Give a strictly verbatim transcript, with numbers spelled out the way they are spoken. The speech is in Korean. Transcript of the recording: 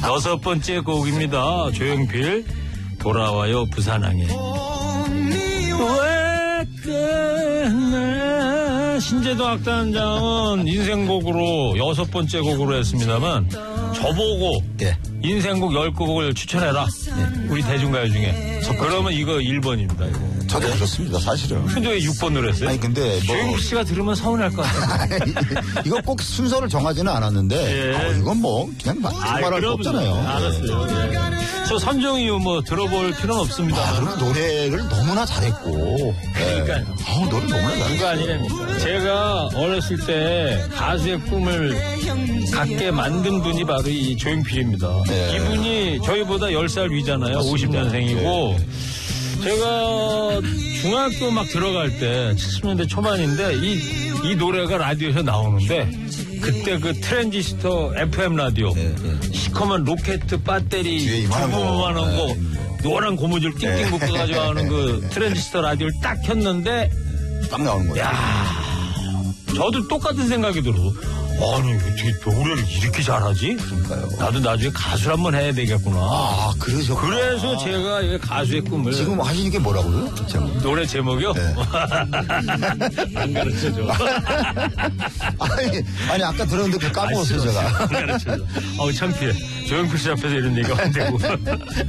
여섯 번째 곡입니다. 조용필 돌아와요 부산항에. 왜 끝내 신재동 악단장은 인생곡으로 여섯 번째 곡으로 했습니다만 저보고 예. 인생곡 열 곡을 추천해라. 예. 우리 대중가요 중에. 그러면 이거 일 번입니다. 이거. 저도 그렇습니다, 사실은. 근데 왜 육 번으로 했어요? 아니, 근데 뭐. 조용필 씨가 들으면 서운할 것 같아요. 이거 꼭 순서를 정하지는 않았는데. 예. 아, 이건 뭐, 그냥 말할 거 없잖아요. 알았어요. 예. 저 선정 이유 뭐 들어볼 필요는 없습니다. 아, 그럼 노래를 너무나 잘했고. 그러니까요. 예. 아, 노래 너무나 잘했고. 누가 아니랍니까? 제가 어렸을 때 가수의 꿈을 갖게 만든 분이 바로 이 조용필입니다. 네. 이분이 저희보다 열 살 위잖아요. 오십 년생이고. 네. 제가 중학교 막 들어갈 때 칠십 년대 초반인데 이, 이 노래가 라디오에서 나오는데 그때 그 트랜지스터 에프엠 라디오 네, 네. 시커먼 로켓 배터리 뒤에 이만한 거. 두부만한 거 네. 노란 고무줄 띵띵 네. 묶어가지고 하는 그 트랜지스터 라디오를 딱 켰는데 딱 나오는 거예요. 야, 저도 똑같은 생각이 들어서 아니 어떻게 노래를 이렇게 잘하지? 그러니까요. 나도 나중에 가수를 한번 해야 되겠구나. 아, 그러죠. 그래서 제가 이 가수의 꿈을 지금 하시는 게 뭐라고요? 제목. 노래 제목이요? 네. 안 가르쳐줘. 아니, 아니, 아까 들었는데 그 까먹었어요, 제가. 안 가르쳐줘. 어우 창피해. 조용필 씨 앞에서 이런 얘기가 안 되고.